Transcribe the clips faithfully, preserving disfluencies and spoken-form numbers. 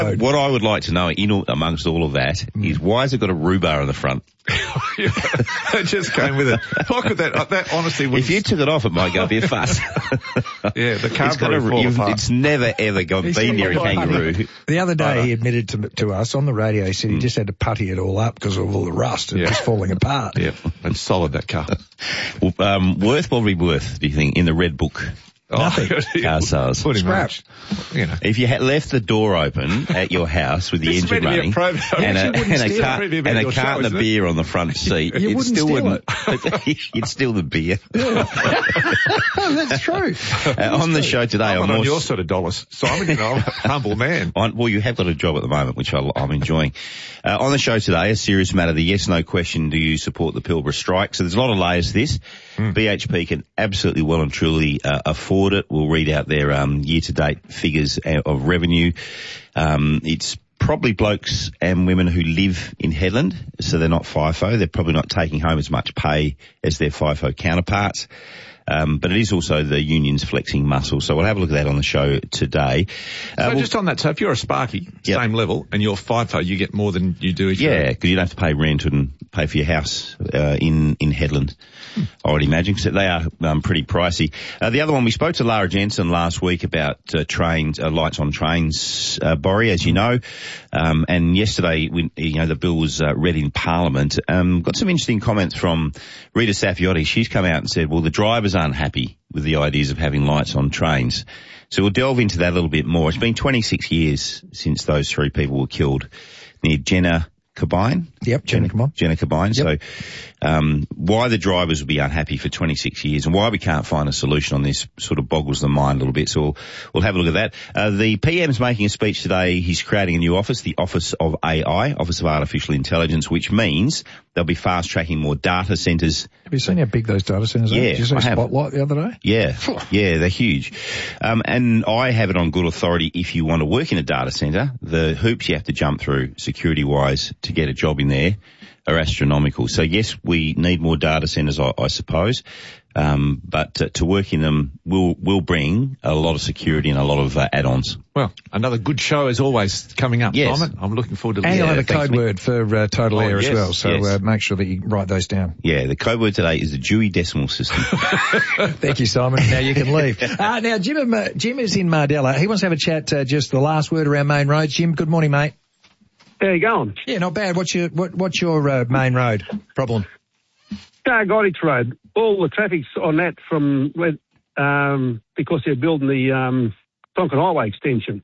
What I would like to know, in all, amongst all of that, mm. is why has it got a rhubarb on the front? It just came with it. How could that, that honestly wouldn't... If you took it off, it might go a bit fuss. Yeah, the carburetor it's, it's never, ever got, been near a kangaroo. The other day uh, he admitted to, to us on the radio, he said mm. he just had to putty it all up because of all the rust. It's yeah. just falling apart. Yeah, it's solid, that car. Well, um, worth, what would be worth, do you think, in the red book? Nothing. Oh, car sales. Pretty much. You know. If you had left the door open at your house with the this engine running pro- and a, and a, car, and a carton of beer on the front seat, you it still wouldn't. It. You'd steal the beer. Yeah. That's true. Uh, That's on true. the show today, I'm on on your sort of dollars, Simon. You know, I'm a humble man. On, well, you have got a job at the moment, which I, I'm enjoying. Uh, on the show today, a serious matter, the yes/no question: do you support the Pilbara strike? So there's a lot of layers to this. Mm. B H P can absolutely well and truly uh, afford it. We'll read out their um, year-to-date figures of revenue. Um, it's probably blokes and women who live in Headland, so they're not FIFO. They're probably not taking home as much pay as their FIFO counterparts. Um, but it is also the union's flexing muscle. So we'll have a look at that on the show today. Uh, so we'll, just on that, so if you're a Sparky, yep. same level, and you're FIFO, you get more than you do each Yeah, because you don't have to pay rent and pay for your house uh, in, in Headland. Hmm. I would imagine, because they are um, pretty pricey. Uh, the other one, we spoke to Lara Jensen last week about uh, trains, uh, lights on trains, uh, Borry, as you know. Um, and yesterday, we, you know, the bill was uh, read in Parliament. Um, got some interesting comments from Rita Safiotti. She's come out and said, well, the drivers aren't happy with the ideas of having lights on trains. So we'll delve into that a little bit more. It's been twenty-six years since those three people were killed near Jenna Cabine. Yep, Jenna Cabine. Jenna Cabine. Yep. So, um, why the drivers would be unhappy for twenty-six years and why we can't find a solution on this sort of boggles the mind a little bit. So we'll, we'll have a look at that. Uh, the P M's making a speech today. He's creating a new office, the Office of A I, Office of Artificial Intelligence, which means they'll be fast tracking more data centres. Have you seen how big those data centres are? Yeah, Did you see I have. Spotlight the other day? Yeah, yeah, they're huge. Um, and I have it on good authority, if you want to work in a data centre, the hoops you have to jump through security-wise to get a job in there are astronomical. So yes, we need more data centres, I, I suppose. Um, but uh, to work in them will will bring a lot of security and a lot of uh, add-ons. Well, another good show as always coming up, yes. Simon. I'm looking forward to And listening. you'll have a code word for uh, Total oh, Air yes, as well, so yes. uh, make sure that you write those down. Yeah, the code word today is the Dewey Decimal System. Thank you, Simon. Now you can leave. Uh, now, Jim, uh, Jim is in Mardella. He wants to have a chat, uh, just the last word around main roads. Jim, good morning, mate. How you going? Yeah, not bad. What's your what, what's your uh, main road problem? Cargoddich Road. All the traffic's on that from um, because they're building the um, Tonkin Highway extension.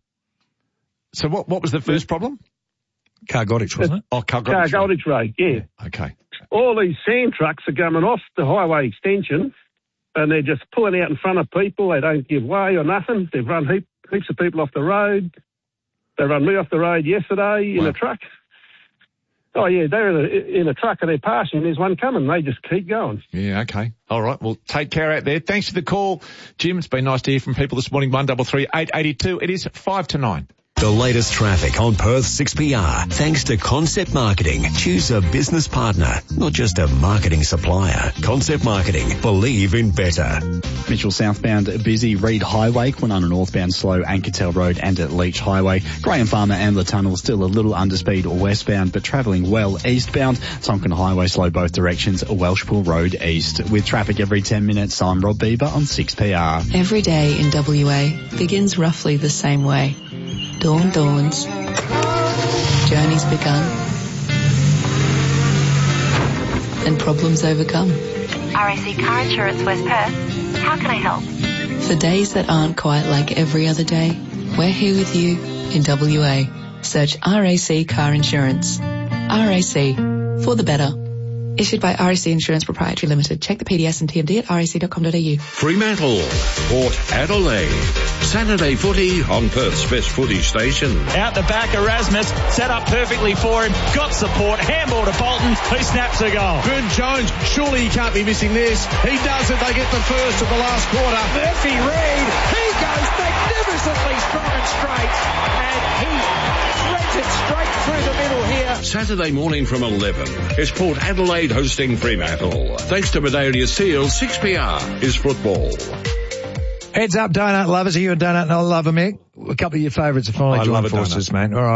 So what what was the first problem? Cargoddich, wasn't it? Oh, Cargoddich. Cargoddich Road, yeah. yeah. Okay. All these sand trucks are coming off the highway extension and they're just pulling out in front of people. They don't give way or nothing. They've run heap, heaps of people off the road. They run me off the road yesterday in wow. a truck. Oh, yeah, they're in a, in a truck and they're passing. There's one coming. They just keep going. Yeah, okay. All right. Well, take care out there. Thanks for the call, Jim. It's been nice to hear from people this morning. one three three, eight eight two. It is five to nine. The latest traffic on Perth six P R. Thanks to Concept Marketing. Choose a business partner, not just a marketing supplier. Concept Marketing. Believe in better. Mitchell southbound busy, Reed Highway, Kwinana northbound slow, Ankertel Road and at Leach Highway. Graham Farmer Ambler Tunnel still a little underspeed westbound, but travelling well eastbound. Tonkin Highway slow both directions, Welshpool Road east. With traffic every ten minutes, I'm Rob Bieber on six P R. Every day in W A begins roughly the same way. Dawn dawns, journey's begun, and problems overcome. R A C Car Insurance West Perth. How can I help? For days that aren't quite like every other day, we're here with you in W A. Search R A C Car Insurance. R A C, for the better. Issued by R A C Insurance Proprietary Limited. Check the P D S and T M D at r a c dot com dot a u. Fremantle, Port Adelaide. Saturday footy on Perth's best footy station. Out the back, Erasmus set up perfectly for him. Got support. Handball to Bolton, who snaps a goal. Boone Jones, surely he can't be missing this. He does it. They get the first of the last quarter. Murphy Reid, he goes magnificently strong and straight, and he threads it straight through the middle here. Saturday morning from eleven is Port Adelaide hosting Fremantle. Thanks to Medalia Seal, six P R is football. Heads up, donut lovers. Are you a donut lover, Mick? A couple of your favourites are finally joined forces, mate. All right.